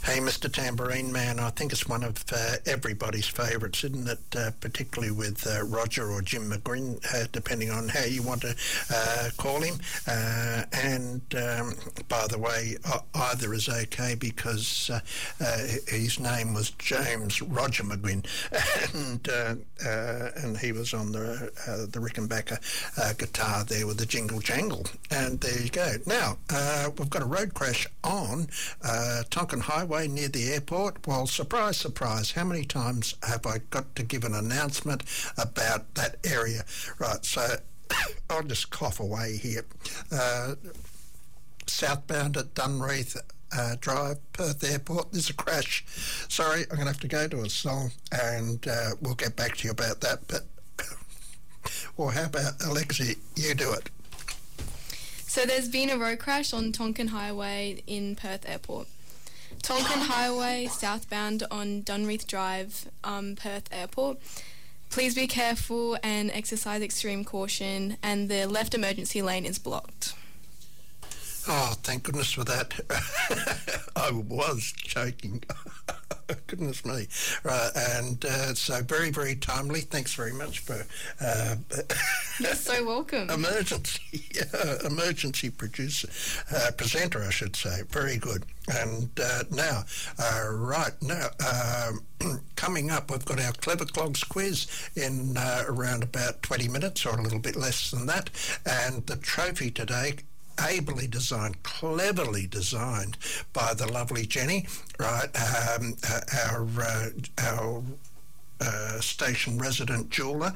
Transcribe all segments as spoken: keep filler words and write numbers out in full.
Hey, Mister Tambourine Man, I think it's one of uh, everybody's favourites, isn't it? Uh, particularly with uh, Roger or Jim McGuinn, uh, depending on how you want to uh, call him. Uh, and um, by the way, either is okay because uh, uh, his name was James Roger McGuinn, and uh, uh, and he was on the uh, the Rickenbacker uh, guitar there with the jingle jangle. And there you go. Now uh, we've got a road crash on uh, Tonkin Highway near the airport. Well, surprise, surprise, how many times have I got to give an announcement about that area? Right, so I'll just cough away here. Uh, southbound at Dunreath uh, Drive, Perth Airport, there's a crash. Sorry, I'm going to have to go to a song and uh, we'll get back to you about that. But, well, how about Alexia, you do it. So there's been a road crash on Tonkin Highway in Perth Airport. Tonkin Highway, southbound on Dunreath Drive, um, Perth Airport. Please be careful and exercise extreme caution, and the left emergency lane is blocked. Oh, thank goodness for that. I was choking. Goodness me. Right, and uh, so very, very timely. Thanks very much for... Uh, You're so welcome. Emergency, uh, emergency producer, uh, presenter, I should say. Very good. And uh, now, uh, right now, uh, coming up, we've got our Clever Clogs quiz in uh, around about twenty minutes or a little bit less than that. And the trophy today, ably designed, cleverly designed by the lovely Jenny, right? Um, uh, our uh, our uh, station resident jeweller,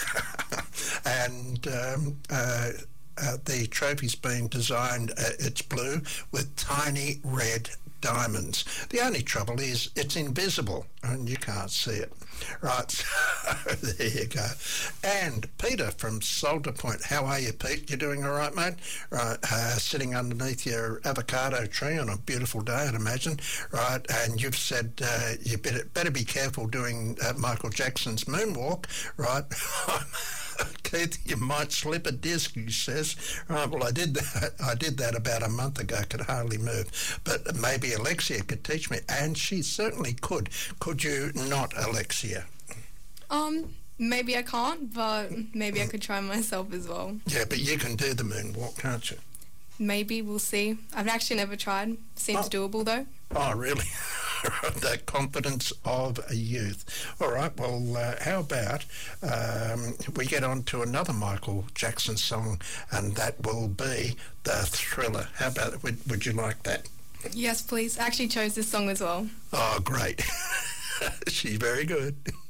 and um, uh, uh, the trophy's been designed. Uh, it's blue with tiny red diamonds. The only trouble is it's invisible and you can't see it. Right, so there you go. And Peter from Salter Point. How are you, Pete? You doing all right, mate? Right, uh, sitting underneath your avocado tree on a beautiful day, I'd imagine. Right, and you've said uh, you better, better be careful doing uh, Michael Jackson's moonwalk. Right. Keith, you might slip a disc, he says. Right, well, I did that. I did that about a month ago. Could hardly move, but maybe Alexia could teach me, and she certainly could. Could you not, Alexia? Um, maybe I can't, but maybe I could try myself as well. Yeah, but you can do the moonwalk, can't you? Maybe, we'll see. I've actually never tried. Seems oh. doable, though. Oh, really? The confidence of a youth. All right, well, uh, how about um, we get on to another Michael Jackson song, and that will be The Thriller. How about it? Would, would you like that? Yes, please. I actually chose this song as well. Oh, great. She's very good.